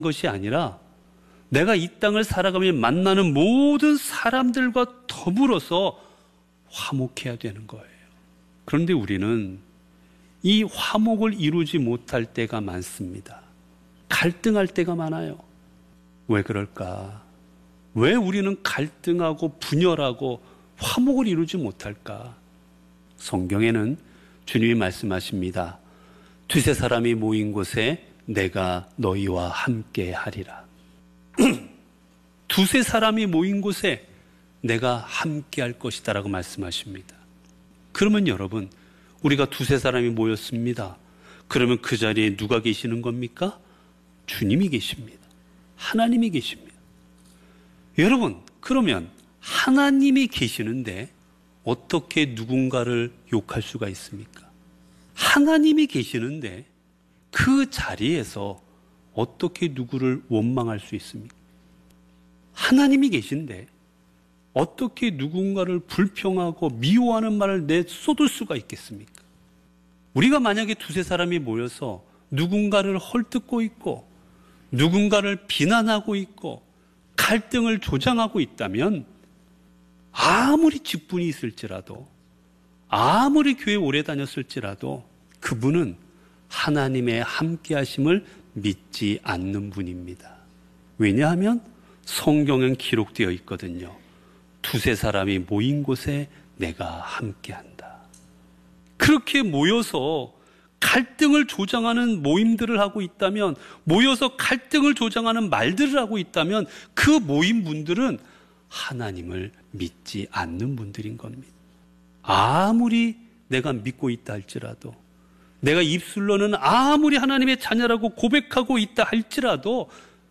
것이 아니라 내가 이 땅을 살아가며 만나는 모든 사람들과 더불어서 화목해야 되는 거예요. 그런데 우리는 이 화목을 이루지 못할 때가 많습니다. 갈등할 때가 많아요. 왜 그럴까? 왜 우리는 갈등하고 분열하고 화목을 이루지 못할까? 성경에는 주님이 말씀하십니다. 두세 사람이 모인 곳에 내가 너희와 함께 하리라. 두세 사람이 모인 곳에 내가 함께 할 것이다 라고 말씀하십니다. 그러면 여러분, 우리가 두세 사람이 모였습니다. 그러면 그 자리에 누가 계시는 겁니까? 주님이 계십니다. 하나님이 계십니다. 여러분, 그러면 하나님이 계시는데 어떻게 누군가를 욕할 수가 있습니까? 하나님이 계시는데 그 자리에서 어떻게 누구를 원망할 수 있습니까? 하나님이 계신데 어떻게 누군가를 불평하고 미워하는 말을 내쏟을 수가 있겠습니까? 우리가 만약에 두세 사람이 모여서 누군가를 헐뜯고 있고 누군가를 비난하고 있고 갈등을 조장하고 있다면 아무리 직분이 있을지라도 아무리 교회 오래 다녔을지라도 그분은 하나님의 함께하심을 믿지 않는 분입니다. 왜냐하면 성경엔 기록되어 있거든요. 두세 사람이 모인 곳에 내가 함께한다. 그렇게 모여서 갈등을 조장하는 모임들을 하고 있다면, 모여서 갈등을 조장하는 말들을 하고 있다면 그 모임 분들은 하나님을 믿지 않는 분들인 겁니다. 아무리 내가 믿고 있다 할지라도, 내가 입술로는 아무리 하나님의 자녀라고 고백하고 있다 할지라도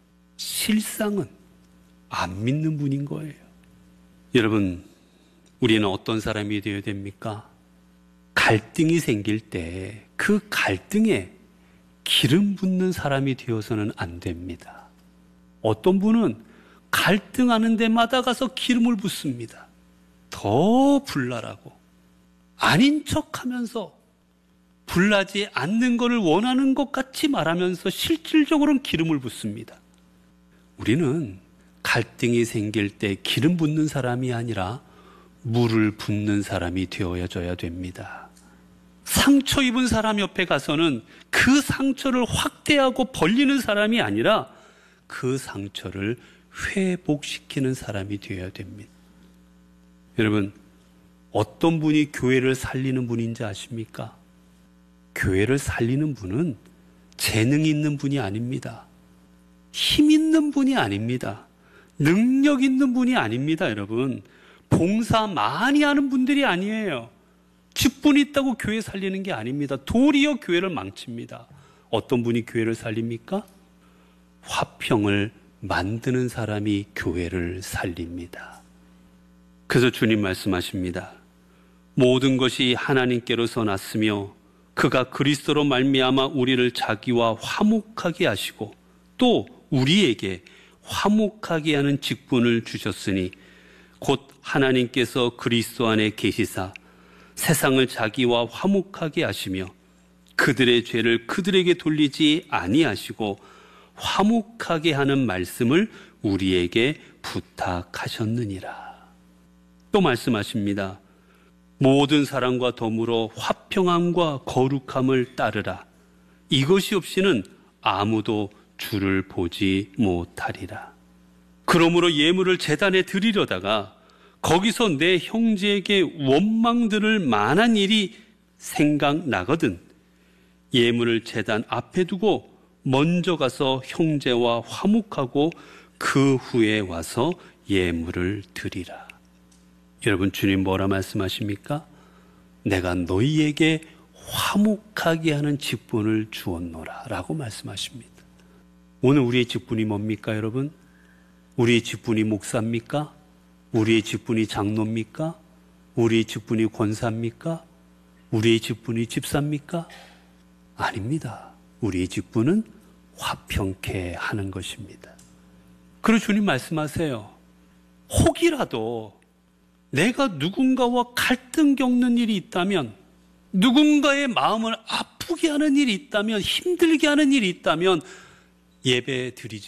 실상은 안 믿는 분인 거예요. 여러분, 우리는 어떤 사람이 되어야 됩니까? 갈등이 생길 때 그 갈등에 기름 붓는 사람이 되어서는 안 됩니다. 어떤 분은 갈등하는 데마다 가서 기름을 붓습니다. 더 불나라고. 아닌 척하면서 불나지 않는 것을 원하는 것 같이 말하면서 실질적으로는 기름을 붓습니다. 우리는 갈등이 생길 때 기름 붓는 사람이 아니라 물을 붓는 사람이 되어줘야 됩니다. 상처 입은 사람 옆에 가서는 그 상처를 확대하고 벌리는 사람이 아니라 그 상처를 회복시키는 사람이 되어야 됩니다. 여러분, 어떤 분이 교회를 살리는 분인지 아십니까? 교회를 살리는 분은 재능이 있는 분이 아닙니다. 힘 있는 분이 아닙니다. 능력 있는 분이 아닙니다, 여러분. 봉사 많이 하는 분들이 아니에요. 직분이 있다고 교회 살리는 게 아닙니다. 도리어 교회를 망칩니다. 어떤 분이 교회를 살립니까? 화평을 만드는 사람이 교회를 살립니다. 그래서 주님 말씀하십니다. 모든 것이 하나님께로서 났으며 그가 그리스도로 말미암아 우리를 자기와 화목하게 하시고 또 우리에게 화목하게 하는 직분을 주셨으니 곧 하나님께서 그리스도 안에 계시사 세상을 자기와 화목하게 하시며 그들의 죄를 그들에게 돌리지 아니하시고 화목하게 하는 말씀을 우리에게 부탁하셨느니라. 또 말씀하십니다. 모든 사람과 더불어 화평함과 거룩함을 따르라. 이것이 없이는 아무도 주를 보지 못하리라. 그러므로 예물을 제단에 드리려다가 거기서 내 형제에게 원망 들을 만한 일이 생각나거든 예물을 제단 앞에 두고 먼저 가서 형제와 화목하고 그 후에 와서 예물을 드리라. 여러분, 주님 뭐라 말씀하십니까? 내가 너희에게 화목하게 하는 직분을 주었노라 라고 말씀하십니다. 오늘 우리의 직분이 뭡니까, 여러분? 우리의 직분이 목사입니까? 우리의 직분이 장로입니까? 우리의 직분이 권사입니까? 우리의 직분이 집사입니까? 아닙니다. 우리의 직분은 화평케 하는 것입니다. 그리고 주님 말씀하세요. 혹이라도 내가 누군가와 갈등 겪는 일이 있다면, 누군가의 마음을 아프게 하는 일이 있다면, 힘들게 하는 일이 있다면 예배 드리지